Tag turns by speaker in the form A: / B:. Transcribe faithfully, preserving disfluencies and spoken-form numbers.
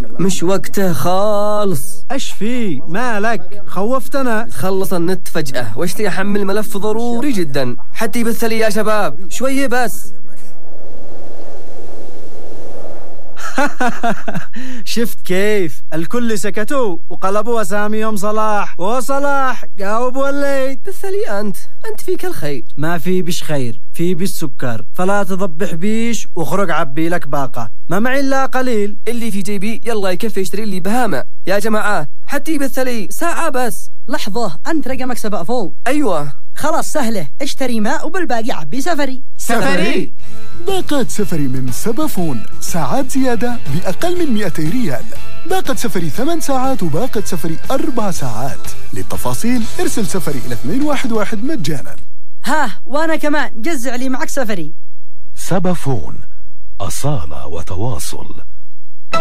A: مش وقته خالص.
B: ايش في مالك؟ خوفتنا.
A: خلص النت فجأة واشتري أحمل ملف ضروري جدا حتى يبث لي يا شباب شوية بس.
B: شفت كيف الكل سكتوا وقلبوا أساميهم صلاح وصلاح جاوب وليت.
A: بث لي أنت أنت فيك الخير.
B: ما في بش خير، في بش سكر، فلا تضبح بيش وخرج عبي لك باقة، ما معي إلا قليل.
A: اللي في جيبي يلا يكفي يشتري لي بهامة يا جماعة حتى يبث لي ساعة بس.
C: لحظة، أنت رقمك سبع فوق.
A: أيوة
C: خلاص سهلة، اشتري ماء وبالباقي عبي سفري.
A: سفري
D: باقات سفري من سبافون، ساعات زيادة بأقل من مئتي ريال. باقة سفري ثمان ساعات وباقة سفري أربع ساعات. للتفاصيل ارسل سفري إلى اثنين واحد واحد مجانا.
C: ها وأنا كمان جزع لي معك سفري.
D: سبافون، أصالة وتواصل.